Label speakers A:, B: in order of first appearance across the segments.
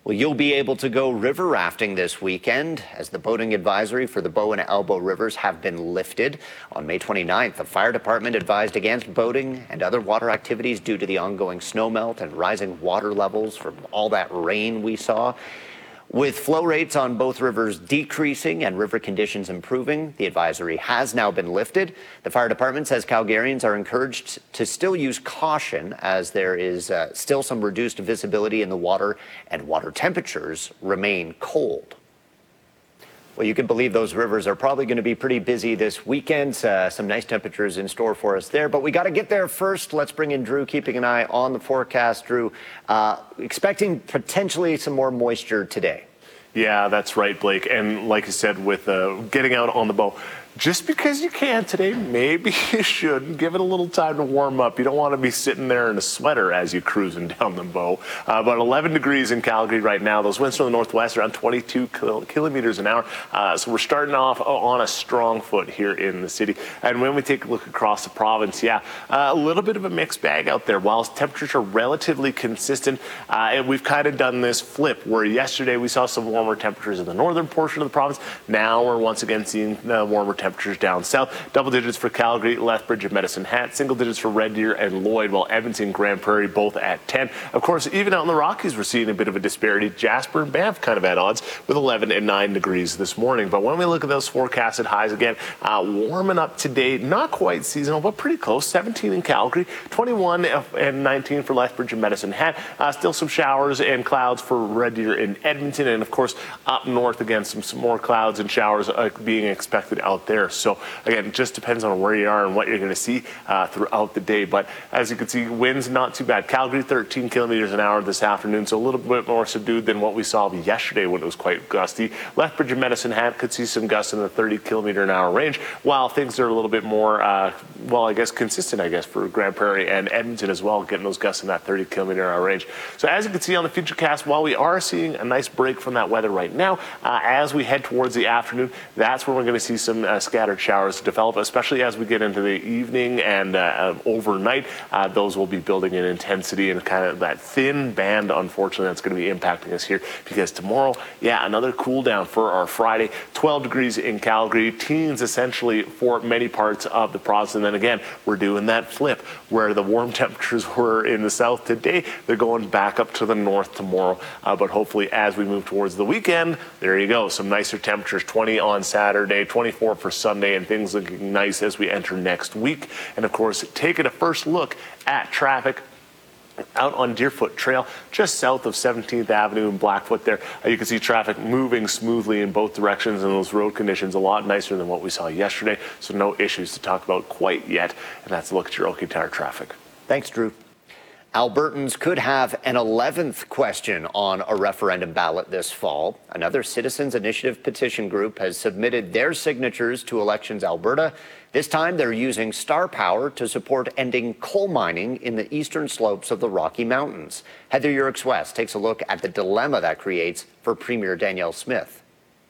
A: Well, you'll be able to go river rafting this weekend as the boating advisory for the Bow and Elbow rivers have been lifted. On May 29th, the fire department advised against boating and other water activities due to the ongoing snowmelt and rising water levels from all that rain we saw. With flow rates on both rivers decreasing and river conditions improving, the advisory has now been lifted. The fire department says Calgarians are encouraged to still use caution as there is still some reduced visibility in the water and water temperatures remain cold. Well, you can believe those rivers are probably going to be pretty busy this weekend. Some nice temperatures in store for us there, but we got to get there first. Let's bring in Drew, keeping an eye on the forecast. Drew, expecting potentially some more moisture today.
B: Yeah, that's right, Blake. And like I said, with getting out on the boat, just because you can today, maybe you shouldn't. Give it a little time to warm up. You don't want to be sitting there in a sweater as you're cruising down the bow. About 11 degrees in Calgary right now. Those winds from the northwest around 22 kilometers an hour. So we're starting off on a strong foot here in the city. And when we take a look across the province, a little bit of a mixed bag out there. While temperatures are relatively consistent, and we've kind of done this flip where yesterday we saw some warmer temperatures in the northern portion of the province. Now we're once again seeing warmer temperatures down south. Double digits for Calgary, Lethbridge, and Medicine Hat. Single digits for Red Deer and Lloyd, while Edmonton, Grand Prairie both at 10. Of course, even out in the Rockies, we're seeing a bit of a disparity. Jasper and Banff kind of at odds with 11 and 9 degrees this morning. But when we look at those forecasted highs again, warming up today, not quite seasonal, but pretty close. 17 in Calgary, 21 and 19 for Lethbridge and Medicine Hat. Still some showers and clouds for Red Deer and Edmonton. And of course, up north again, some more clouds and showers being expected out there. So again, it just depends on where you are and what you're going to see throughout the day. But as you can see, winds not too bad. Calgary 13 kilometers an hour this afternoon, so a little bit more subdued than what we saw yesterday when it was quite gusty. Lethbridge and Medicine Hat could see some gusts in the 30 kilometer an hour range, while things are a little bit more, consistent, for Grand Prairie and Edmonton as well, getting those gusts in that 30 kilometer an hour range. So as you can see on the Futurecast, while we are seeing a nice break from that weather right now, as we head towards the afternoon, that's where we're going to see some scattered showers develop, especially as we get into the evening and overnight. Those will be building in intensity and kind of that thin band, unfortunately, that's going to be impacting us here, because tomorrow, another cool down for our Friday. 12 degrees in Calgary, teens essentially for many parts of the province. And then again, we're doing that flip where the warm temperatures were in the south today. They're going back up to the north tomorrow. But hopefully as we move towards the weekend, there you go. Some nicer temperatures, 20 on Saturday, 24 for Sunday, and things looking nice as we enter next week. And of course, taking a first look at traffic out on Deerfoot Trail, just south of 17th Avenue and Blackfoot there. You can see traffic moving smoothly in both directions, and those road conditions a lot nicer than what we saw yesterday. So no issues to talk about quite yet. And that's a look at your OK Tire traffic.
A: Thanks, Drew. Albertans could have an 11th question on a referendum ballot this fall. Another Citizens Initiative petition group has submitted their signatures to Elections Alberta. This time they're using Star Power to support ending coal mining in the eastern slopes of the Rocky Mountains. Heather Yerkes-West takes a look at the dilemma that creates for Premier Danielle Smith.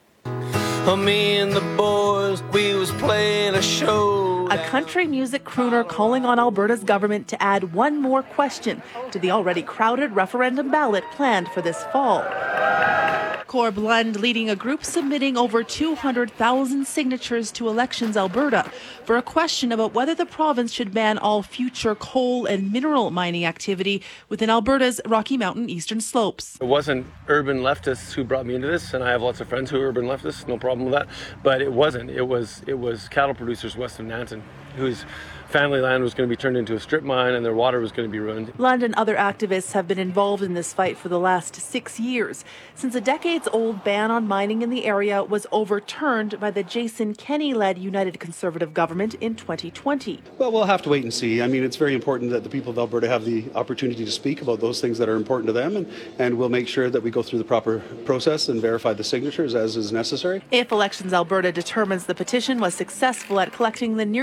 C: Me and the boys, we was playing a show.
D: A country music crooner calling on Alberta's government to add one more question to the already crowded referendum ballot planned for this fall. Corb Lund leading a group submitting over 200,000 signatures to Elections Alberta for a question about whether the province should ban all future coal and mineral mining activity within Alberta's Rocky Mountain eastern slopes.
E: It wasn't urban leftists who brought me into this, and I have lots of friends who are urban leftists, no problem with that, but it wasn't. It was cattle producers west of Nanton whose family land was going to be turned into a strip mine and their water was going to be ruined.
D: Lund and other activists have been involved in this fight for the last 6 years, since a decades-old ban on mining in the area was overturned by the Jason Kenney-led United Conservative government in 2020.
F: Well, we'll have to wait and see. I mean, it's very important that the people of Alberta have the opportunity to speak about those things that are important to them, and we'll make sure that we go through the proper process and verify the signatures as is necessary.
D: If Elections Alberta determines the petition was successful at collecting the nearly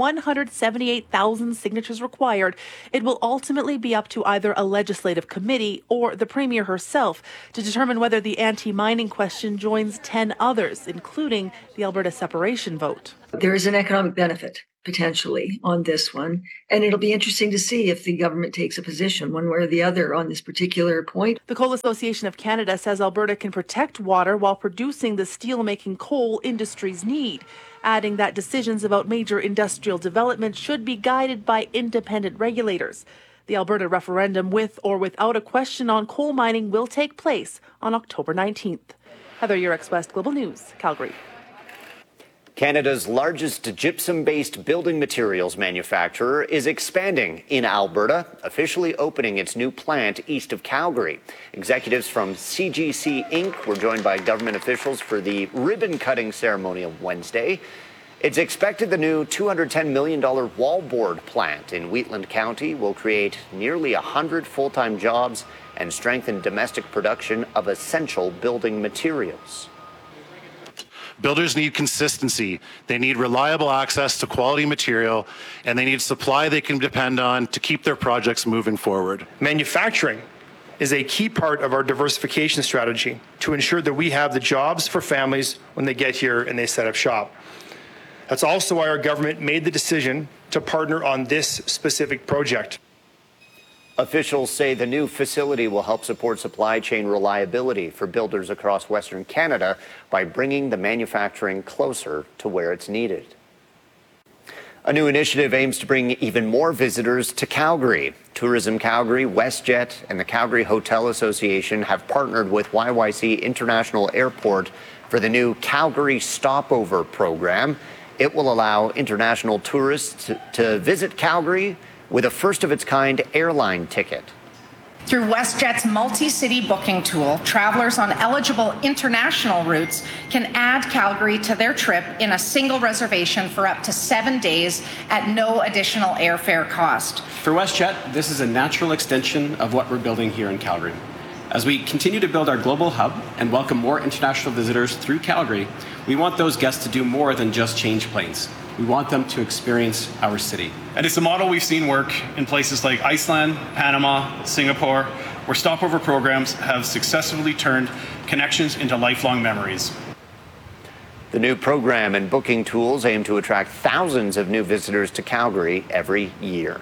D: 178,000 signatures required, it will ultimately be up to either a legislative committee or the Premier herself to determine whether the anti-mining question joins 10 others, including the Alberta separation vote.
G: There is an economic benefit potentially on this one, and it'll be interesting to see if the government takes a position one way or the other on this particular point.
D: The Coal Association of Canada says Alberta can protect water while producing the steel-making coal industries need, adding that decisions about major industrial development should be guided by independent regulators. The Alberta referendum, with or without a question on coal mining, will take place on October 19th. Heather Yurex, West Global News, Calgary.
A: Canada's largest gypsum-based building materials manufacturer is expanding in Alberta, officially opening its new plant east of Calgary. Executives from CGC Inc. were joined by government officials for the ribbon-cutting ceremony on Wednesday. It's expected the new $210 million wallboard plant in Wheatland County will create nearly 100 full-time jobs and strengthen domestic production of essential building materials.
H: Builders need consistency. They need reliable access to quality material, and they need supply they can depend on to keep their projects moving forward.
I: Manufacturing is a key part of our diversification strategy to ensure that we have the jobs for families when they get here and they set up shop. That's also why our government made the decision to partner on this specific project.
A: Officials say the new facility will help support supply chain reliability for builders across Western Canada by bringing the manufacturing closer to where it's needed. A new initiative aims to bring even more visitors to Calgary. Tourism Calgary, WestJet, and the Calgary Hotel Association have partnered with YYC International Airport for the new Calgary Stopover program. It will allow international tourists to visit Calgary with a first-of-its-kind airline ticket.
J: Through WestJet's multi-city booking tool, travelers on eligible international routes can add Calgary to their trip in a single reservation for up to 7 days at no additional airfare cost.
K: For WestJet, this is a natural extension of what we're building here in Calgary. As we continue to build our global hub and welcome more international visitors through Calgary, we want those guests to do more than just change planes. We want them to experience our city.
L: And it's a model we've seen work in places like Iceland, Panama, Singapore, where stopover programs have successfully turned connections into lifelong memories.
A: The new program and booking tools aim to attract thousands of new visitors to Calgary every year.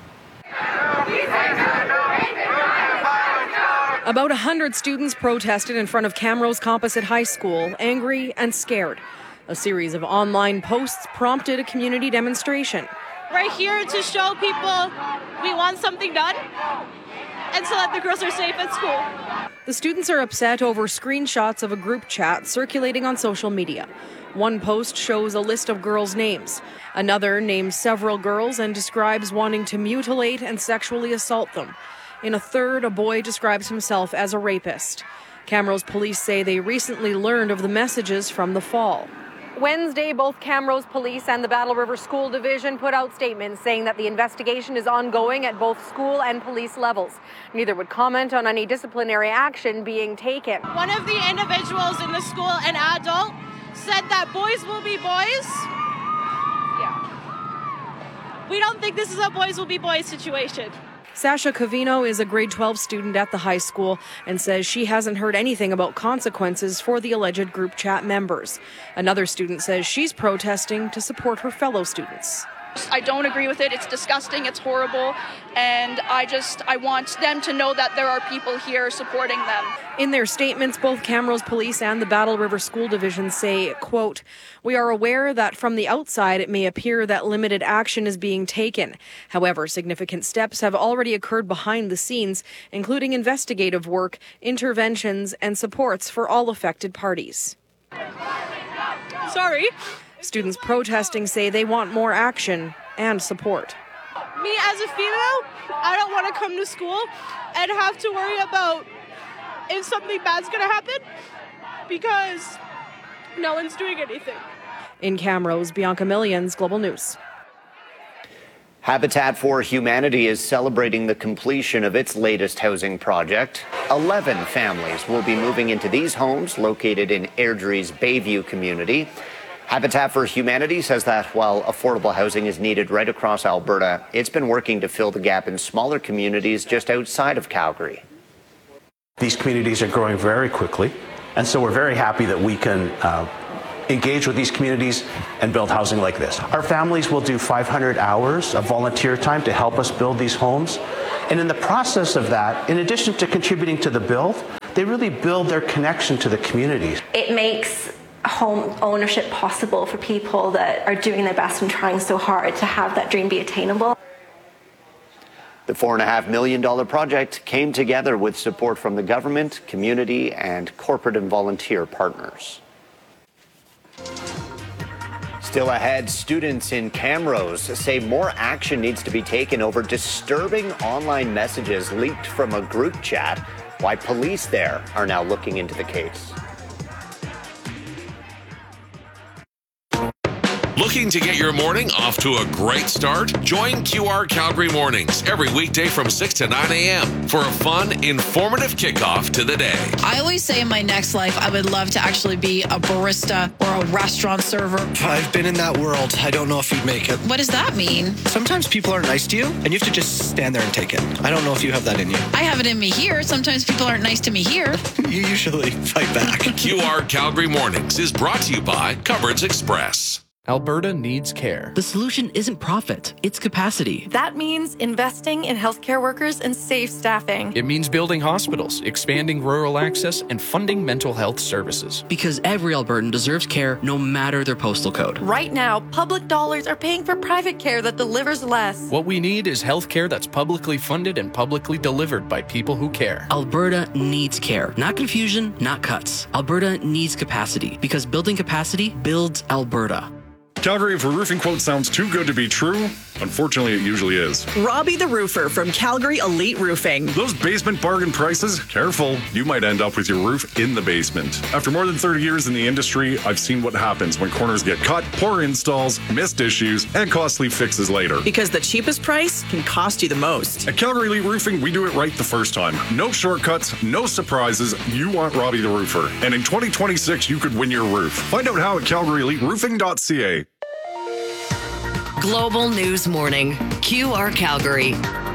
M: About 100 students protested in front of Camrose Composite High School, angry and scared. A series of online posts prompted a community demonstration.
N: We're here to show people we want something done and so that the girls are safe at school.
M: The students are upset over screenshots of a group chat circulating on social media. One post shows a list of girls' names. Another names several girls and describes wanting to mutilate and sexually assault them. In a third, a boy describes himself as a rapist. Camrose police say they recently learned of the messages from the fall.
O: Wednesday, both Camrose Police and the Battle River School Division put out statements saying that the investigation is ongoing at both school and police levels. Neither would comment on any disciplinary action being taken.
N: One of the individuals in the school, an adult, said that boys will be boys. Yeah. We don't think this is a boys will be boys situation.
M: Sasha Covino is a grade 12 student at the high school and says she hasn't heard anything about consequences for the alleged group chat members. Another student says she's protesting to support her fellow students.
P: I don't agree with it. It's disgusting. It's horrible. And I want them to know that there are people here supporting them.
M: In their statements, both Camrose Police and the Battle River School Division say, quote, "We are aware that from the outside it may appear that limited action is being taken. However, significant steps have already occurred behind the scenes, including investigative work, interventions, and supports for all affected parties."
N: Sorry.
M: Students protesting say they want more action and support.
N: Me as a female, I don't want to come to school and have to worry about if something bad's going to happen because no one's doing anything.
M: In Camrose, Bianca Millions, Global News.
A: Habitat for Humanity is celebrating the completion of its latest housing project. 11 families will be moving into these homes located in Airdrie's Bayview community. Habitat for Humanity says that while affordable housing is needed right across Alberta, it's been working to fill the gap in smaller communities just outside of Calgary.
Q: These communities are growing very quickly, and so we're very happy that we can engage with these communities and build housing like this. Our families will do 500 hours of volunteer time to help us build these homes. And in the process of that, in addition to contributing to the build, they really build their connection to the communities.
R: It makes home ownership possible for people that are doing their best and trying so hard to have that dream be attainable.
A: The $4.5 million project came together with support from the government, community, and corporate and volunteer partners. Still ahead, students in Camrose say more action needs to be taken over disturbing online messages leaked from a group chat. Why police there are now looking into the case.
S: Looking to get your morning off to a great start? Join QR Calgary Mornings every weekday from 6 to 9 a.m. for a fun, informative kickoff to the day.
T: I always say in my next life, I would love to actually be a barista or a restaurant server.
U: I've been in that world. I don't know if you'd make it.
T: What does that mean?
U: Sometimes people aren't nice to you, and you have to just stand there and take it. I don't know if you have that in you.
T: I have it in me here. Sometimes people aren't nice to me here.
U: You usually fight back.
S: QR Calgary Mornings is brought to you by Cupboards Express.
V: Alberta needs care. The solution isn't profit, it's capacity.
W: That means investing in healthcare workers and safe staffing.
V: It means building hospitals, expanding rural access, and funding mental health services. Because every Albertan deserves care no matter their postal code.
W: Right now, public dollars are paying for private care that delivers less.
V: What we need is healthcare that's publicly funded and publicly delivered by people who care. Alberta needs care. Not confusion, not cuts. Alberta needs capacity. Because building capacity builds Alberta.
X: Calgary, if a roofing quote sounds too good to be true, unfortunately it usually is.
Y: Robbie the Roofer from Calgary Elite Roofing.
X: Those basement bargain prices? Careful, you might end up with your roof in the basement. After more than 30 years in the industry, I've seen what happens when corners get cut, poor installs, missed issues, and costly fixes later.
Y: Because the cheapest price can cost you the most.
X: At Calgary Elite Roofing, we do it right the first time. No shortcuts, no surprises. You want Robbie the Roofer. And in 2026, you could win your roof. Find out how at calgaryeliteroofing.ca.
Z: Global News Morning, QR Calgary.